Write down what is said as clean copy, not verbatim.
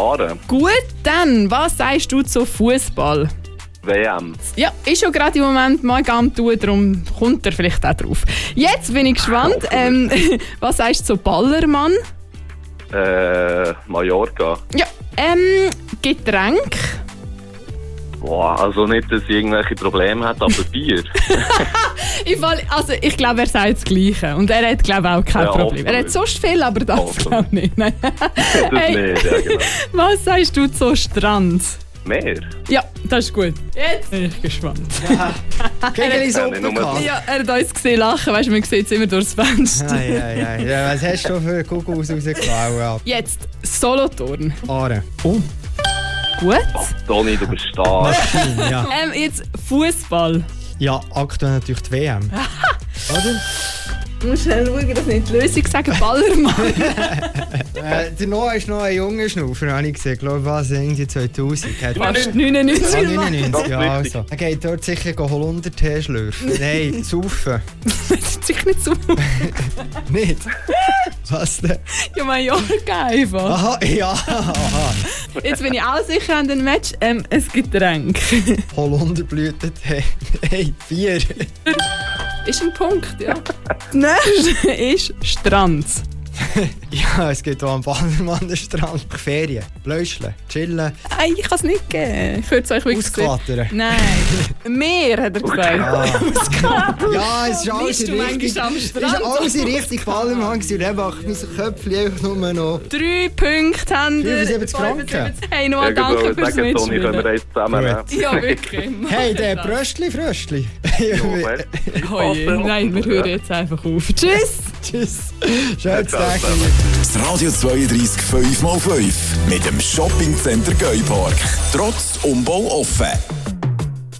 Aare. Gut, dann, was sagst du zu Fußball? WM. Ja, ist schon gerade im Moment mal am tun, darum kommt er vielleicht auch drauf. Jetzt bin ich gespannt. Was sagst du zu Ballermann? Mallorca. Ja, Getränk. Boah, also nicht, dass ich irgendwelche Probleme hat, aber Bier. Ich glaube, er sagt das Gleiche. Und er hat, glaube ich, auch kein Problem. Er hat sonst viel, aber das glaube ich nicht. Nein. Das nicht, ja genau. Was sagst du zu Strand? Mehr? Ja, das ist gut. Jetzt bin ich gespannt. Gegeli-Suppe Ja, gehabt. Ja, er hat uns gesehen lachen, weißt du, man sieht es immer durchs Fenster. Ja, was hast du für Kuckuck rausgeklaut? Jetzt Solothurn. Aare. Gut. Toni, du bist stark. Ja. Jetzt Fußball. Ja, aktuell natürlich die WM. Oder? Du musst schnell schauen, dass nicht die Lösung sagen. Ballermann. Der Noah ist noch ein junger Schnaufer, habe ich gesehen. Ich glaube, was, irgendwie 2000. Fast 99. Ah, 99, ja, Richtig. also. Er geht dort sicher Holunder-Tee schlürfen. Nein, saufen. Das ist sicher nicht so. Nicht? Was denn? Ja, Mallorca einfach. Aha, ja. Aha. Jetzt bin ich auch sicher an den Match. Ein Getränk. Holunderblütentee. Hey, Bier. Ist ein Punkt, ja. Das nächste ist Strand. Ja, es geht hier am Ballermann-Strand. Ferien, Bläuscheln, chillen, Nein, ich kann es nicht geben. Ich würde es euch wirklich sagen. ausklattern. Nein. Meer, hat er gesagt. Ja, es ist alles Bist in du Richtung... manchmal am Es Strand? ist alles in Richtung Ballermann gewesen. Und dann macht mein Köpfchen einfach nur noch... 3 Punkte haben wir. 75 Franken. Hey, Noah, danke Irgendwo fürs sagen, Toni, können wir Mitspielen. jetzt zusammen Gut. Ja, wirklich. Hey, der Bröstli-Fröstli. Oh je, nein, wir hören jetzt einfach auf. Tschüss! Tschüss. Schönes Tag. Das Radio 32 5x5 mit dem Shoppingcenter Geupark. Trotz Umbau offen.